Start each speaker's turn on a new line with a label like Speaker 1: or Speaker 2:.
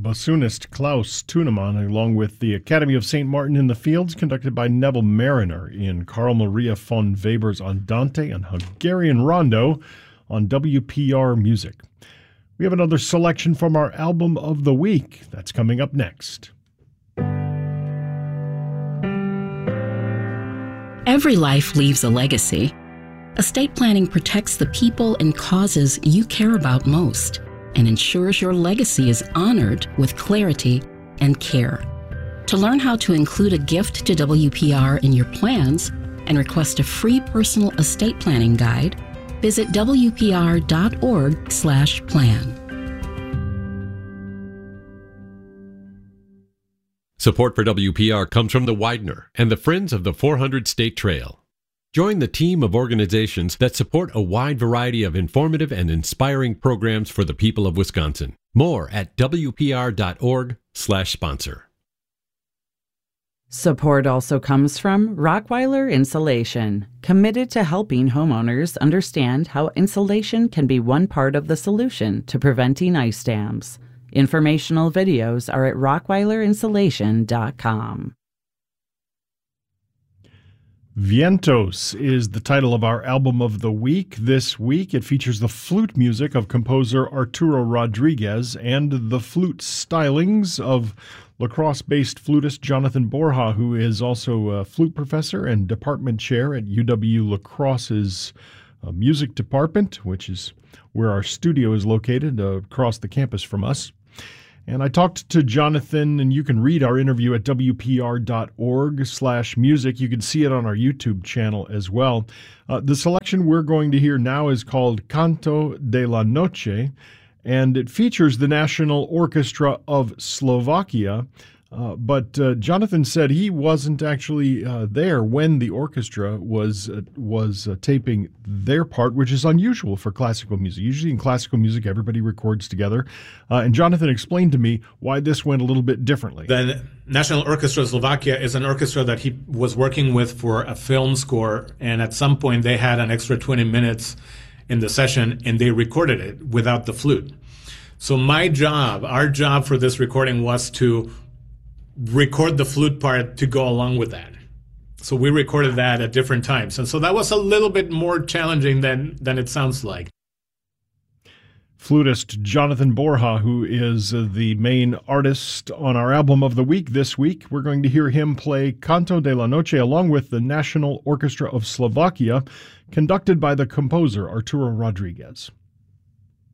Speaker 1: bassoonist Klaus Tunemann, along with the Academy of St. Martin in the Fields, conducted by Neville Mariner in Carl Maria von Weber's Andante and Hungarian Rondo on WPR Music. We have another selection from our album of the week. That's coming up next.
Speaker 2: Every life leaves a legacy. Estate planning protects the people and causes you care about most and ensures your legacy is honored with clarity and care. To learn how to include a gift to WPR in your plans and request a free personal estate planning guide, visit wpr.org/plan.
Speaker 3: Support for WPR comes from the Widener and the Friends of the 400 State Trail. Join the team of organizations that support a wide variety of informative and inspiring programs for the people of Wisconsin. More at wpr.org/sponsor.
Speaker 4: Support also comes from Rockweiler Insulation, committed to helping homeowners understand how insulation can be one part of the solution to preventing ice dams. Informational videos are at rockweiler.insulation.com.
Speaker 1: Vientos is the title of our album of the week. This week it features the flute music of composer Arturo Rodriguez and the flute stylings of La Crosse-based flutist Jonathan Borja, who is also a flute professor and department chair at UW La Crosse's music department, which is where our studio is located across the campus from us. And I talked to Jonathan, and you can read our interview at wpr.org/music. You can see it on our YouTube channel as well. The selection we're going to hear now is called Canto de la Noche, and it features the National Orchestra of Slovakia. But Jonathan said he wasn't actually there when the orchestra was taping their part, which is unusual for classical music. Usually in classical music, everybody records together. And Jonathan explained to me why this went a little bit differently.
Speaker 5: The National Orchestra of Slovakia is an orchestra that he was working with for a film score, and at some point they had an extra 20 minutes in the session, and they recorded it without the flute. So our job for this recording was to record the flute part to go along with that. So we recorded that at different times. And so that was a little bit more challenging than it sounds like.
Speaker 1: Flutist Jonathan Borja, who is the main artist on our album of the week this week. We're going to hear him play Canto de la Noche along with the National Orchestra of Slovakia, conducted by the composer Arturo Rodriguez.